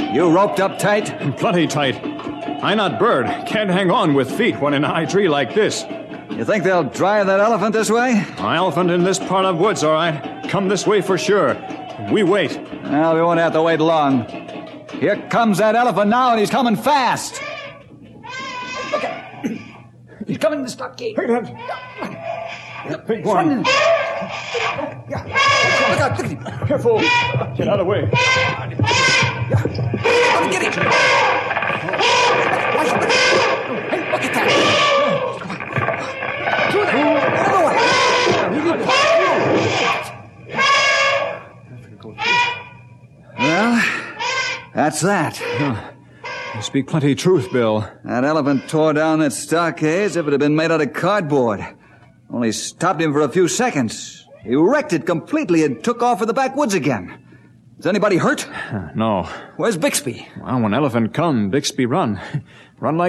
You roped up tight? Plenty tight. I not bird. Can't hang on with feet when in a high tree like this. You think they'll drive that elephant this way? An elephant in this part of woods, all right. Come this way for sure. We wait. Well, we won't have to wait long. Here comes that elephant now, and he's coming fast. Look at he's coming to the stockade. Hey, that big one. Yeah. Look out, look at him. Careful. Get out of the way. Yeah. Let me get him. Hey, look at that. Through there. Another one. Well, that's that. You speak plenty truth, Bill. That elephant tore down that stockade as if it had been made out of cardboard. Only stopped him for a few seconds. He wrecked it completely and took off for the backwoods again. Is anybody hurt? No. Where's Bixby? Well, when elephant come, Bixby run. Run like